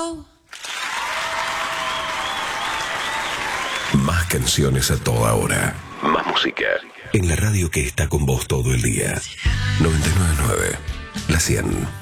Más canciones a toda hora. Más música. En la radio que está con vos todo el día. 99.9. La 100.